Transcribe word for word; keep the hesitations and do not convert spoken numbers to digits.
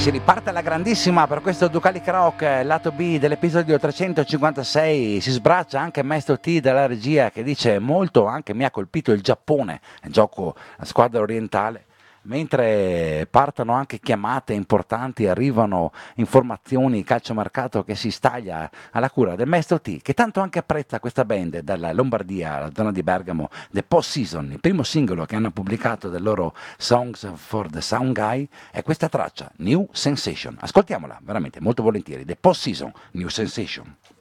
Si riparte alla grandissima per questo Ducali Rock, lato B dell'episodio trecentocinquantasei. Si sbraccia anche Maestro T dalla regia, che dice molto anche mi ha colpito il Giappone, gioco a squadra orientale. Mentre partono anche chiamate importanti, arrivano informazioni, calciomercato che si staglia alla cura del Maestro T, che tanto anche apprezza questa band dalla Lombardia, la zona di Bergamo, The Post Season. Il primo singolo che hanno pubblicato del loro Songs for the Sound Guy è questa traccia, New Sensation. Ascoltiamola veramente molto volentieri, The Post Season, New Sensation.